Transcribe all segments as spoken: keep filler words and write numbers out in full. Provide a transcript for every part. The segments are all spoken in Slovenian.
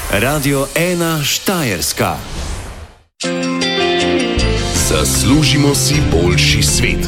Radio ena Štajerska. Zaslužimo si boljši svet.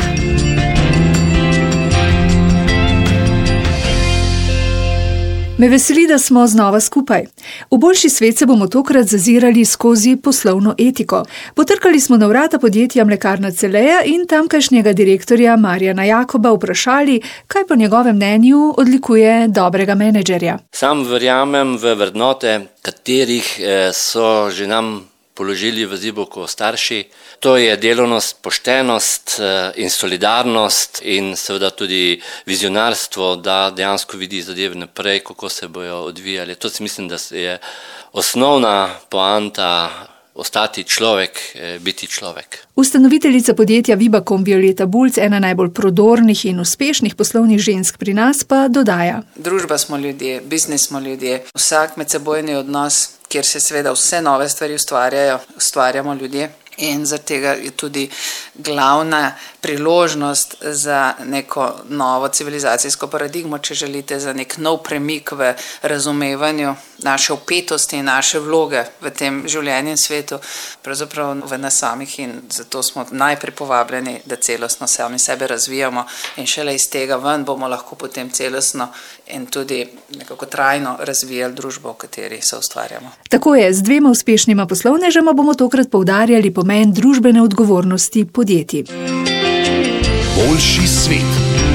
Me veseli, da smo znova skupaj. V boljši svet se bomo tokrat zazirali skozi poslovno etiko. Potrkali smo na vrata podjetja Mlekarna Celeja in tamkajšnjega direktorja Marjana Jakoba vprašali, kaj po njegovem mnenju odlikuje dobrega menedžerja. Sam verjamem v vrednote, katerih so že nam položili v Zibovko starši. To je delovnost, poštenost in solidarnost in seveda tudi vizionarstvo, da dejansko vidi zadeve naprej, kako se bojo odvijali. To si mislim, da je osnovna poanta ostati človek, biti človek. Ustanoviteljica podjetja Vibacom Violeta Bulc, ena najbolj prodornih in uspešnih poslovnih žensk pri nas, pa dodaja. Družba smo ljudje, biznis smo ljudje, vsak medsebojni odnos, kjer se seveda vse nove stvari ustvarjajo, ustvarjamo ljudje. In zaradi tega je tudi glavna priložnost za neko novo civilizacijsko paradigmo, če želite, za nek nov premik v razumevanju naše vpetosti in naše vloge v tem življenju in svetu, pravzaprav v nas samih, in zato smo najprej povabljeni, da celostno sami sebe razvijamo in šele iz tega ven bomo lahko potem celostno in tudi nekako trajno razvijali družbo, v kateri se ustvarjamo. Tako je, z dvema uspešnima poslovnežama bomo tokrat poudarjali pomen družbene odgovornosti podjetij. Boljši svet.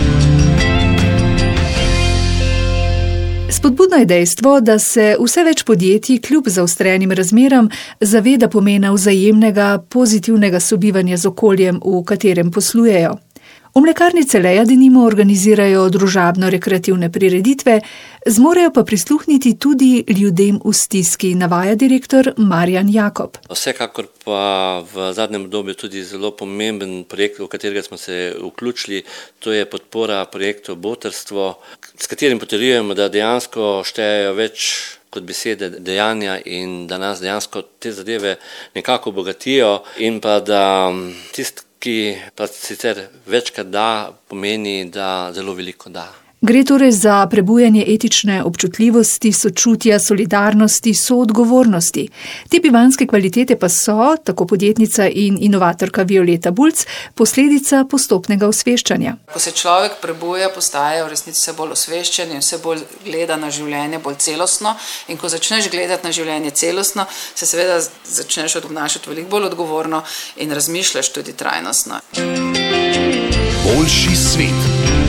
Spodbudno je dejstvo, da se vse več podjetij kljub zaostrenim razmeram zaveda pomena vzajemnega pozitivnega sobivanja z okoljem, v katerem poslujejo. V Mlekarni Celeja denimo organizirajo družabno-rekreativne prireditve, zmorejo pa prisluhniti tudi ljudem v stiski, navaja direktor Marjan Jakob. Vsekakor pa v zadnjem obdobju tudi zelo pomemben projekt, v katerega smo se vključili, to je podpora projektu Botrstvo, s katerim potrjujemo, da dejansko štejejo več kot besede, dejanja in da nas dejansko te zadeve nekako obogatijo in pa da tisti, ki pa sicer večkrat da, pomeni, da zelo veliko da. Gre torej za prebujanje etične občutljivosti, sočutja, solidarnosti, soodgovornosti. Te bivanjske kvalitete pa so, tako podjetnica in inovatorka Violeta Bulc, posledica postopnega osveščanja. Ko se človek prebuja, postaje v resnici vse bolj osveščen in vse bolj gleda na življenje bolj celostno, in ko začneš gledati na življenje celostno, se seveda začneš obnašati veliko bolj odgovorno in razmišljaš tudi trajnostno. Boljši svet.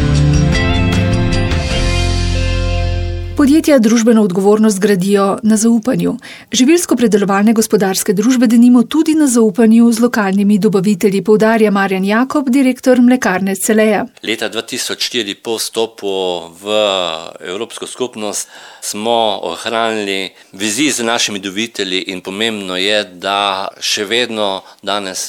Podjetja družbeno odgovornost gradijo na zaupanju. Živilsko-predelovalne gospodarske družbe denimo tudi na zaupanju z lokalnimi dobavitelji, poudarja Marjan Jakob, direktor Mlekarne Celeja. Leta dva tisoč štiri po vstopu v Evropsko skupnost smo ohranili viziji z našimi dobavitelji in pomembno je, da še vedno danes